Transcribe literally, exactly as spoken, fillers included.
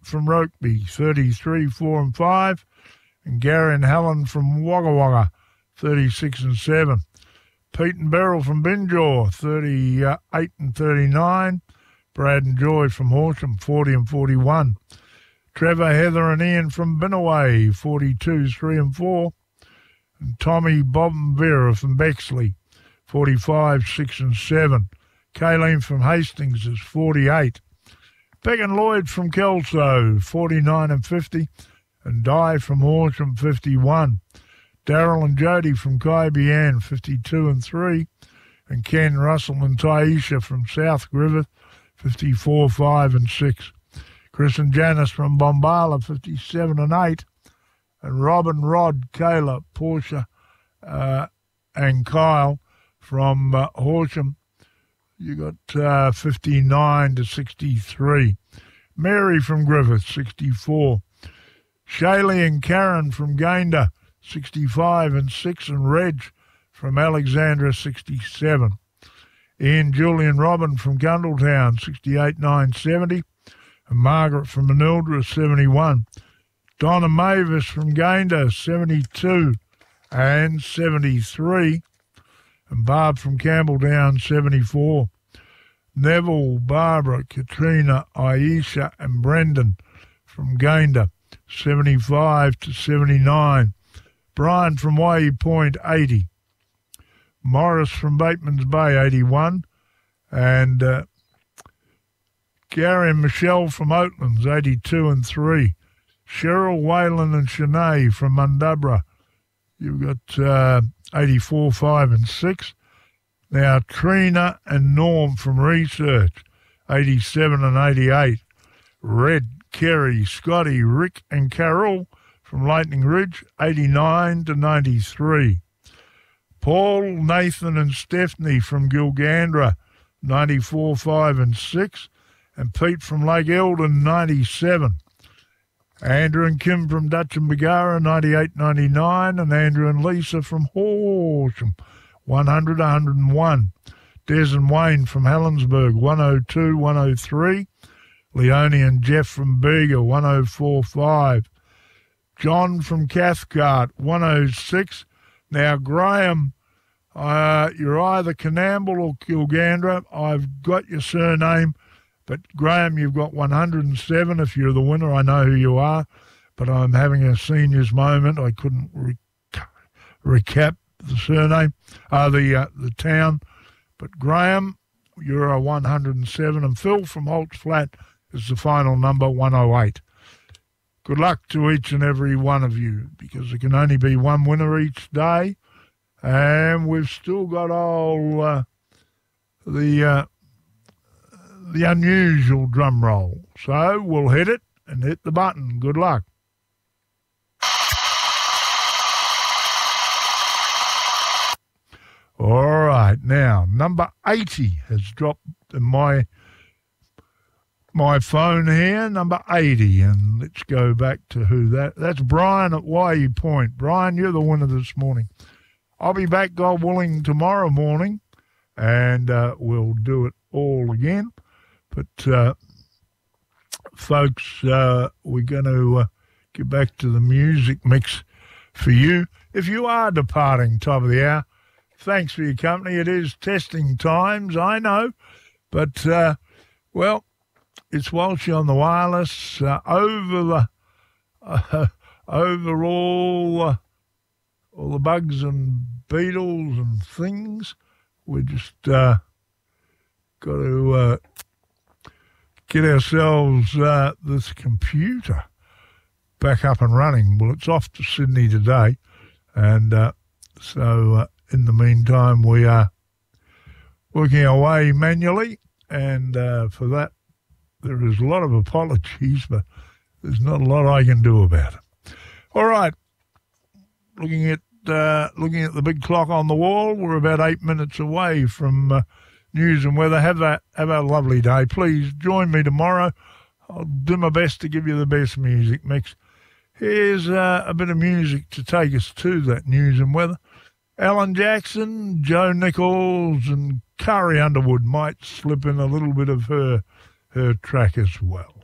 from Rokeby, thirty-three, four and five. And Gary and Helen from Wagga Wagga, thirty-six and seven. Pete and Beryl from Binjaw, thirty-eight and thirty-nine. Brad and Joy from Horsham, forty and forty-one. Trevor, Heather and Ian from Binnaway, forty-two, three and four. And Tommy, Bob and Vera from Bexley, forty-five, six and seven. Kayleen from Hastings is forty-eight. Beck and Lloyd from Kelso, forty-nine and fifty. And Di from Horsham, fifty-one. Daryl and Jody from Kaibian, fifty-two and three. And Ken, Russell and Taisha from South Griffith, fifty-four, five and six. Chris and Janice from Bombala, fifty-seven and eight. And Robin, Rod, Kayla, Portia, uh, and Kyle from uh, Horsham, you got uh, fifty-nine to sixty-three. Mary from Griffith, sixty-four. Shaylee and Karen from Gayndah, sixty-five and six. And Reg from Alexandra, sixty-seven. Ian, Julie and Robin from Gundletown, sixty-eight, nine, seventy. And Margaret from Manildra, seventy-one. Donna Mavis from Gayndah, seventy-two and seventy-three. And Barb from Campbelltown, seventy-four. Neville, Barbara, Katrina, Aisha and Brendan from Gayndah, seventy-five to seventy-nine. Brian from Waihee Point, eighty. Morris from Bateman's Bay, eighty-one. And uh, Gary and Michelle from Oatlands, eighty-two and three. Cheryl, Waylon and Shanae from Mundubra, you've got uh, eighty-four, five and six. Now Trina and Norm from Research, eighty-seven and eighty-eight. Red, Kerry, Scotty, Rick and Carol from Lightning Ridge, eighty-nine to ninety-three. Paul, Nathan and Stephanie from Gilgandra, ninety-four, five and six. And Pete from Lake Eldon, ninety-seven. Andrew and Kim from Dutch and Bagara, ninety-eight, ninety-nine. And Andrew and Lisa from Horsham, one hundred, one hundred one. Des and Wayne from Helensburgh, one oh two, one oh three. Leonie and Jeff from Bega, one oh four, five. John from Cathcart, one oh six. Now, Graham, uh, you're either Canamble or Kilgandra. I've got your surname, but Graham, you've got one hundred seven. If you're the winner, I know who you are, but I'm having a seniors moment. I couldn't re- recap the surname, uh, the uh, the town. But Graham, you're a one hundred seven, and Phil from Holt's Flat is the final number, one oh eight. Good luck to each and every one of you, because there can only be one winner each day, and we've still got all uh, the uh, the unusual drum roll. So we'll hit it and hit the button. Good luck. All right, now number eighty has dropped in my my phone here, number eighty, and let's go back to who that. That's Brian at Waihee Point. Brian, you're the winner this morning. I'll be back, God willing, tomorrow morning, and uh, we'll do it all again. But uh, folks, uh, we're going to uh, get back to the music mix for you. If you are departing top of the hour, thanks for your company. It is testing times, I know. But, uh, well, it's Walshy on the wireless. Uh, over the, uh, over all, uh, all the bugs and beetles and things, we just uh, got to uh, get ourselves uh, this computer back up and running. Well, it's off to Sydney today. And uh, so... Uh, in the meantime, we are working our way manually, and uh, for that, there is a lot of apologies, but there's not a lot I can do about it. All right, looking at uh, looking at the big clock on the wall, we're about eight minutes away from uh, news and weather. Have that, have a lovely day. Please join me tomorrow. I'll do my best to give you the best music mix. Here's uh, a bit of music to take us to that news and weather. Alan Jackson, Joe Nichols, and Kari Underwood might slip in a little bit of her her track as well.